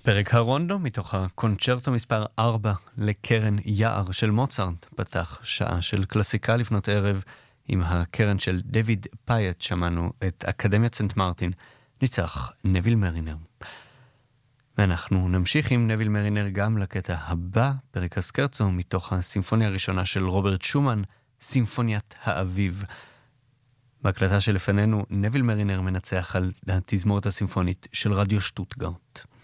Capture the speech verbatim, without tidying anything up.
פרק הרונדו מתוך הקונצ'רטו מספר ארבע לקרן יער של מוצרט פתח שעה של קלאסיקה לפנות ערב. עם הקרן של דויד פייט שמענו את אקדמיית סנט מרטין, ניצח נביל מרינר. ואנחנו נמשיך עם נביל מרינר גם לקטע הבא, פרק הסקרצו מתוך הסימפוניה הראשונה של רוברט שומן, סימפוניית האביב. בהקלטה שלפנינו נביל מרינר מנצח על התזמורת הסימפונית של רדיו שטוטגרט.